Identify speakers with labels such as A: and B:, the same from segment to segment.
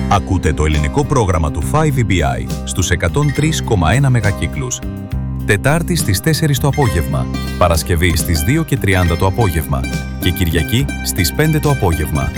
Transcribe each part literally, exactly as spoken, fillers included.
A: Ακούτε το ελληνικό πρόγραμμα του φάιβ ι μπι άι στους εκατόν τρία κόμμα ένα μεγακύκλους. Τετάρτη στις τέσσερις το απόγευμα, Παρασκευή στις δύο και τριάντα το απόγευμα και Κυριακή στις πέντε το απόγευμα.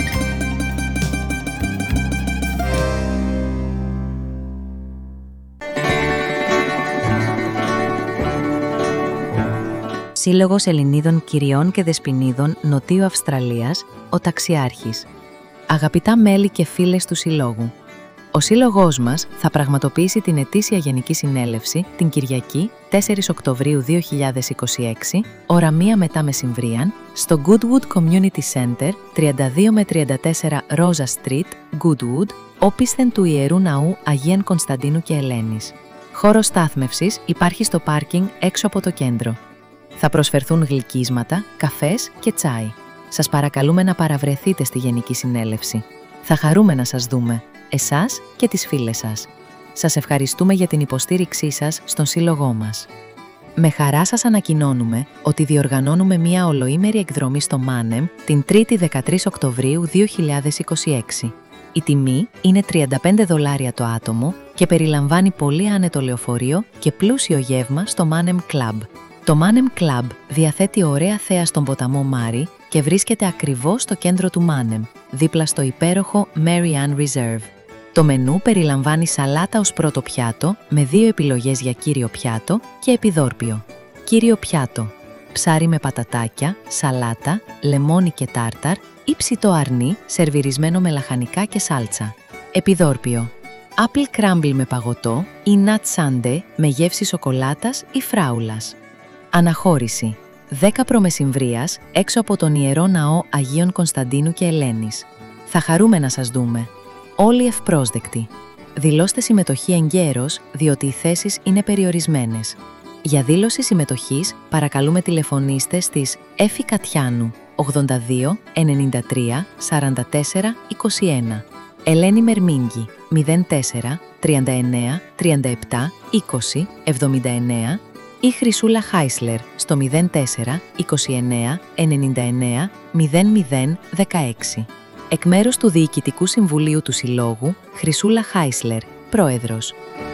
B: Σύλλογος Ελληνίδων Κυριών και Δεσποινίδων Νοτιού Αυστραλίας, ο Ταξιάρχης. Αγαπητά μέλη και φίλες του Συλλόγου, ο Σύλλογός μας θα πραγματοποιήσει την ετήσια Γενική Συνέλευση την Κυριακή τέσσερις Οκτωβρίου δύο χιλιάδες είκοσι έξι, ώρα μία μετά μεσημβρίαν, στο Goodwood Community Center, τριάντα δύο με τριάντα τέσσερα Rosa Street, Goodwood, όπισθεν του Ιερού Ναού Αγίων Κωνσταντίνου και Ελένης. Χώρος στάθμευσης υπάρχει στο πάρκινγκ έξω από το κέντρο. Θα προσφερθούν γλυκίσματα, καφές και τσάι. Σας παρακαλούμε να παραβρεθείτε στη Γενική Συνέλευση. Θα χαρούμε να σας δούμε, εσάς και τις φίλες σας. Σας ευχαριστούμε για την υποστήριξή σας στον σύλλογό μας. Με χαρά σας ανακοινώνουμε ότι διοργανώνουμε μία ολοήμερη εκδρομή στο Μάνεμ την Τρίτη δεκατρείς Οκτωβρίου δύο χιλιάδες είκοσι έξι. Η τιμή είναι τριάντα πέντε δολάρια το άτομο και περιλαμβάνει πολύ άνετο λεωφορείο και πλούσιο γεύμα στο Μάνεμ Club. Το Mannum Club διαθέτει ωραία θέα στον ποταμό Μάρι και βρίσκεται ακριβώς στο κέντρο του Mannum, δίπλα στο υπέροχο Marianne Reserve. Το μενού περιλαμβάνει σαλάτα ως πρώτο πιάτο, με δύο επιλογές για κύριο πιάτο και επιδόρπιο. Κύριο πιάτο: ψάρι με πατατάκια, σαλάτα, λεμόνι και τάρταρ ή ψητό αρνί σερβιρισμένο με λαχανικά και σάλτσα. Επιδόρπιο: apple crumble με παγωτό ή nut sundae με γεύση σοκολάτας ή φράουλας. Αναχώρηση: δέκα προμεσημβρίας έξω από τον Ιερό Ναό Αγίων Κωνσταντίνου και Ελένης. Θα χαρούμε να σας δούμε. Όλοι ευπρόσδεκτοι. Δηλώστε συμμετοχή εγκαίρως, διότι οι θέσεις είναι περιορισμένες. Για δήλωση συμμετοχής παρακαλούμε τηλεφωνήστε στις Εφη Κατιάνου ογδόντα δύο ενενήντα τρία σαράντα τέσσερα είκοσι ένα, Ελένη Μερμίνγκη μηδέν τέσσερα τριάντα εννέα τριάντα επτά είκοσι εβδομήντα εννέα ή Χρυσούλα Χάισλερ στο μηδέν τέσσερα είκοσι εννέα ενενήντα εννέα μηδέν μηδέν δεκαέξι. Εκ μέρους του Διοικητικού Συμβουλίου του Συλλόγου, Χρυσούλα Χάισλερ, Πρόεδρος.